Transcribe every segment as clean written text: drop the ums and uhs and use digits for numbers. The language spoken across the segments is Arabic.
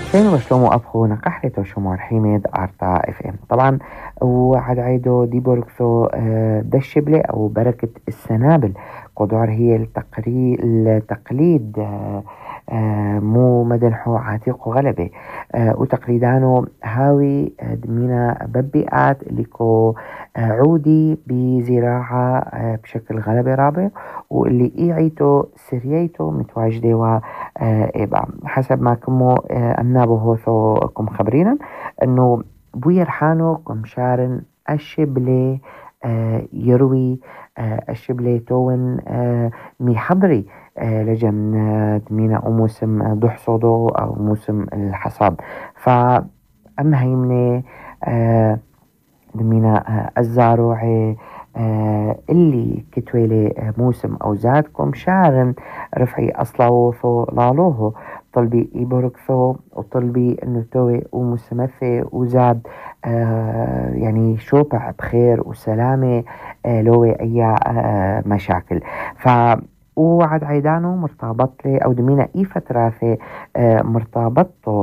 شنو بشلومو أبخو نقحلتو شمار حيمد أرتا اف ام طبعا وعد عيدو دي بوركثو دشبلة أو بركة السنابل قدر هي التقليد مو مدنحو عتيق غلبة وتقليدانو هاوي دمينا ببيئات ليكو عودي بزراعة بشكل غلبة رابع واللي إيعيتو سرييتو متواجدة إيبا حسب ما كمو النابو هوثو كم خبرينا انه بويرحانو كم شارن الشبلي يروي الشبلي تون مي حضري لجن دمينا او موسم دحصدو او موسم الحصاد فأما هيمني دمينا الزاروعي اللي كتويلي موسم أو زادكم شارن رفعي أصلاوثو لالوهو طلبي إبركثو وطلبي إنه توي ومسمثي وزاد يعني شوبع بخير وسلامة لوي أي مشاكل وعد عيدانو مرتبط لي أو دمينا إي فترة مرتبطو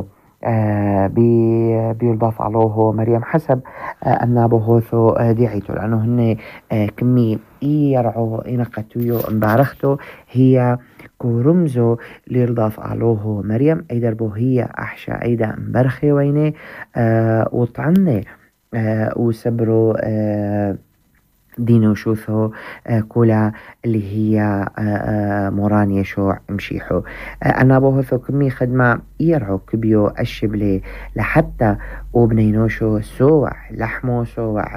بيلضاف عليه مريم حسب النابو هوثو ديعيتو لأنه هن كمي يرعو إنقتويو مبارختو هي كورمزو ليلضاف عليه مريم أي دربو هي أحشى أيدا مبرخي ويني وطعني وسبرو دينو شوثو كولا اللي هي موران يشوع مشيحو أنا بوهثو كمي خدمة يرعو كبيو الشبلي لحتى وبنينوشو سوع لحمو سوع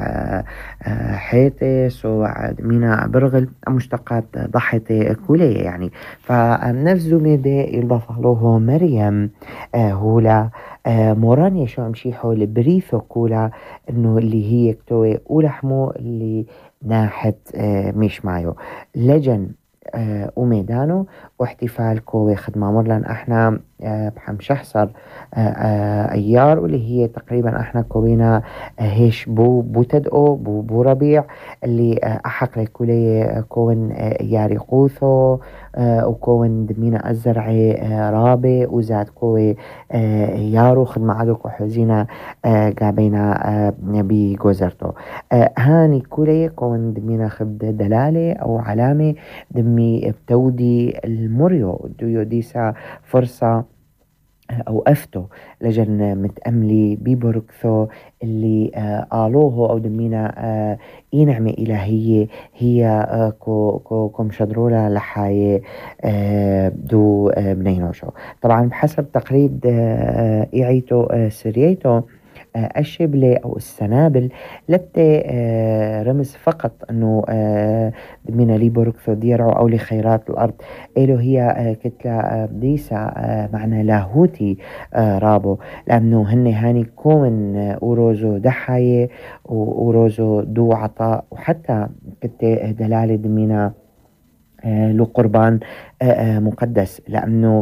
حيتي سوع مينا برغل مشتقات ضحيتي كولية يعني فنفسو ميدي يلضاف له مريم هولا موران يشوع مشيحو لبريثو كولا انه اللي هي كتوي ولحمو اللي ناحت مش معيو لجن وميدانو واحتفال كوي خدمة مرلن احنا بحم شحصر ايار واللي هي تقريبا احنا كوينا هيش بو تدقو بو ربيع اللي احق لكولي كون ياري قوثو وكون دمينا الزرعي رابي وزاد كوي يارو خدمة عدوك وحزينة قابينا بجوزرتو هاني كولي كون دمينا خد دلالة او علامة دمي بتودي المريو ديو ديسا فرصة أو أفتو لجن متأملي ببركثو اللي قالوه أو دمينا نعمة إلهية هي كم شدرولا لحاية دو بنينوشو طبعا بحسب تقليد إيعيتو سرييتو الشبلة أو السنابل لتي رمز فقط أنه من ليبوركثو ديرعو أو لخيرات الأرض إلو هي كتلة ديسا معنى لاهوتي رابو لأنه هني هاني كون أوروزو دحاية وأوروزو دو عطاء وحتى كتة دلالة دمينا له قربان مقدس لأنه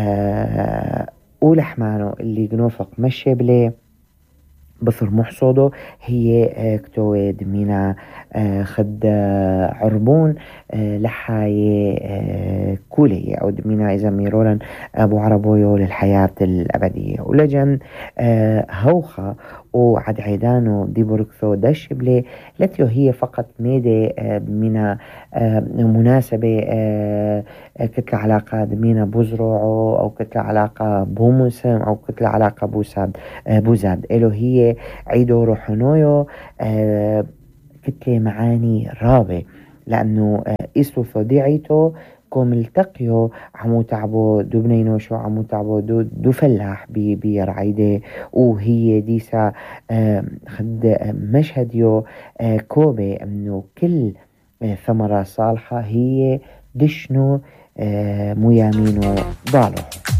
ولحمانو اللي جنوفق مشي بليه بثر محصوده هي كتوي دمينا خد عربون لحاية كولية أو دمينا إذا ميرولا أبو عربويو للحياة الأبدية ولجن هوخة وعد عيدانو دي بركثو دشبلي لتيو هي فقط ميدي دمينا مناسبة كتلة علاقة دمينا بوزروعو أو كتلة علاقة بوموسم أو كتلة علاقة بوزاد إلو هي عيدو روحونويو كتلة معاني رابع لأنه إسلو ثوديعيتو كوم التقيو عمو تعبو دو بنينوشو عمو تعبو دو فلاح بيرعيده وهي ديسا خد مشهديو كوبي انه كل ثمرة صالحة هي دشنو ميامينو ضالو